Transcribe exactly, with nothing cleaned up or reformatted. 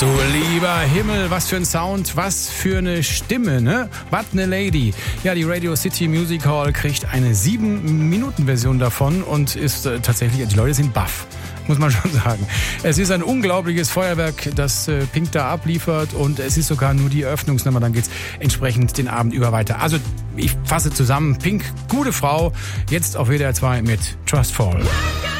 Du lieber Himmel, was für ein Sound, was für eine Stimme, ne? But ne Lady. Ja, die Radio City Music Hall kriegt eine sieben Minuten Version davon und ist äh, tatsächlich, die Leute sind baff, muss man schon sagen. Es ist ein unglaubliches Feuerwerk, das äh, Pink da abliefert und es ist sogar nur die Eröffnungsnummer, dann geht's entsprechend den Abend über weiter. Also ich fasse zusammen, Pink, gute Frau, jetzt auf W D R zwei mit Trust Fall.